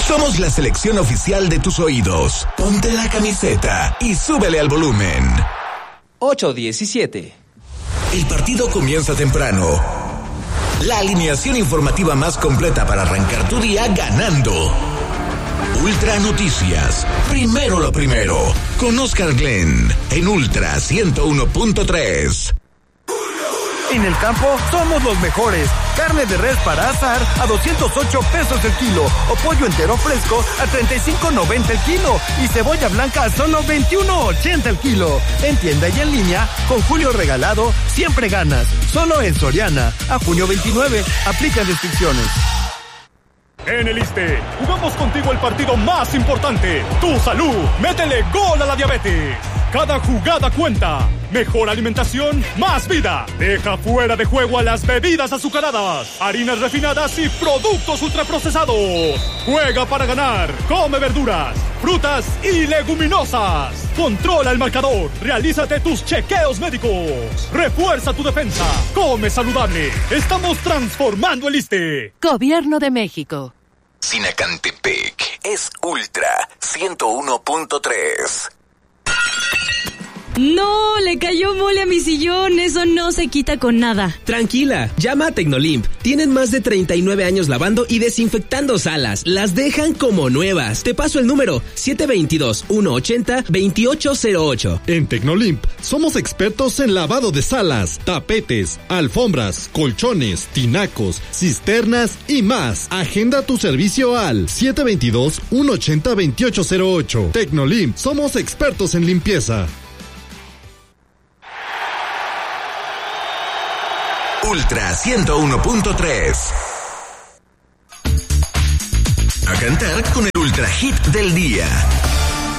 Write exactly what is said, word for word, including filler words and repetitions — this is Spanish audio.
Somos la selección oficial de tus oídos. Ponte la camiseta y súbele al volumen. ocho diecisiete. El partido comienza temprano. La alineación informativa más completa para arrancar tu día ganando. Ultra Noticias. Primero lo primero. Con Oscar Glenn en Ultra ciento uno punto tres. En el campo somos los mejores. Carne de res para asar a doscientos ocho pesos el kilo. O pollo entero fresco a treinta y cinco noventa el kilo. Y cebolla blanca a solo veintiuno ochenta el kilo. En tienda y en línea, con Julio Regalado, siempre ganas. Solo en Soriana. A junio veintinueve. Aplican restricciones. En el ISSSTE, jugamos contigo el partido más importante. Tu salud. Métele gol a la diabetes. Cada jugada cuenta. Mejor alimentación, más vida. Deja fuera de juego a las bebidas azucaradas, harinas refinadas y productos ultraprocesados. Juega para ganar. Come verduras, frutas y leguminosas. Controla el marcador. Realízate tus chequeos médicos. Refuerza tu defensa. Come saludable. Estamos transformando el ISSSTE. Gobierno de México. Sinacantepec es Ultra ciento uno punto tres. No, le cayó mole a mi sillón, eso no se quita con nada. Tranquila, llama a Tecnolimp. Tienen más de treinta y nueve años lavando y desinfectando salas. Las dejan como nuevas. Te paso el número siete dos dos, uno ocho cero, dos ocho cero ocho. En Tecnolimp somos expertos en lavado de salas, tapetes, alfombras, colchones, tinacos, cisternas y más. Agenda tu servicio al siete dos dos, uno ocho cero, dos ocho cero ocho. Tecnolimp, somos expertos en limpieza. Ultra ciento uno punto tres. A cantar con el Ultra Hit del día.